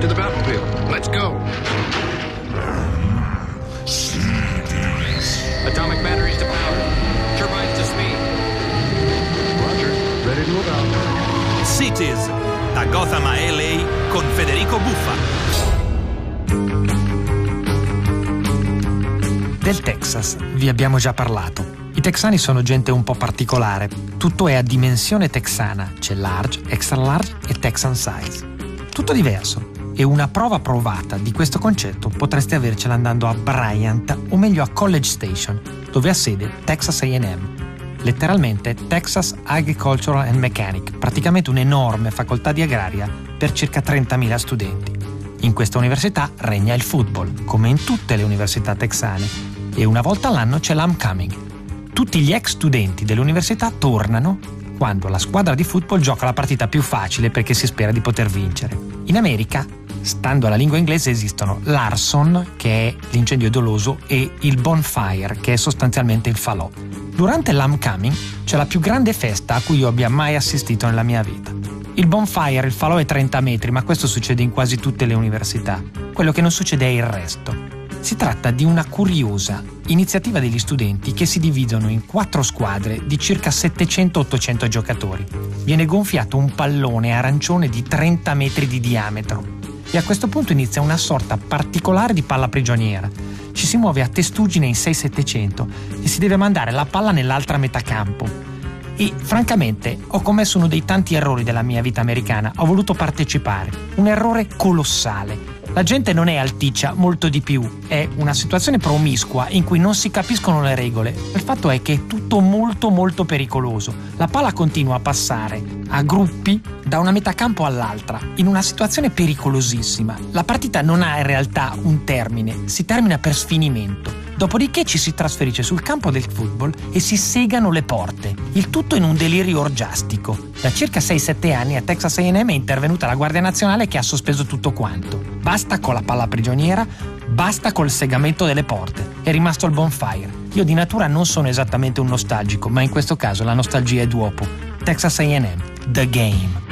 to the battlefield. Let's go. Atomic batteries to power. Turbines to speed. Roger. Ready to move out. Cities, da Gotham a LA con Federico Buffa. Del Texas vi abbiamo già parlato. I texani sono gente un po' particolare. Tutto è a dimensione texana. C'è large, extra large e Texan size. Tutto diverso. E una prova provata di questo concetto potreste avercela andando a Bryant, o meglio a College Station, dove ha sede Texas A&M. Letteralmente Texas Agricultural and Mechanic, praticamente un'enorme facoltà di agraria per circa 30.000 studenti. In questa università regna il football, come in tutte le università texane, e una volta all'anno c'è l'homecoming. Tutti gli ex studenti dell'università tornano quando la squadra di football gioca la partita più facile perché si spera di poter vincere. In America, stando alla lingua inglese, esistono l'arson, che è l'incendio doloso, e il bonfire, che è sostanzialmente il falò. Durante l'homecoming c'è la più grande festa a cui io abbia mai assistito nella mia vita. Il bonfire, il falò è 30 metri, ma questo succede in quasi tutte le università. Quello che non succede è il resto. Si tratta di una curiosa iniziativa degli studenti che si dividono in 4 squadre di circa 700-800 giocatori. Viene gonfiato un pallone arancione di 30 metri di diametro e a questo punto inizia una sorta particolare di palla prigioniera. Ci si muove a testuggine in 6-700 e si deve mandare la palla nell'altra metà campo. E francamente ho commesso uno dei tanti errori della mia vita americana. Ho voluto partecipare. Un errore colossale. La gente non è alticcia, molto di più. È una situazione promiscua in cui non si capiscono le regole. Il fatto è che è tutto molto molto pericoloso. La palla continua a passare a gruppi da una metà campo all'altra, in una situazione pericolosissima. La partita non ha in realtà un termine, si termina per sfinimento. Dopodiché ci si trasferisce sul campo del football e si segano le porte. Il tutto in un delirio orgiastico. Da circa 6-7 anni a Texas A&M è intervenuta la Guardia Nazionale che ha sospeso tutto quanto. Basta con la palla prigioniera, basta col segamento delle porte. È rimasto il bonfire. Io di natura non sono esattamente un nostalgico, ma in questo caso la nostalgia è d'uopo. Texas A&M, The Game.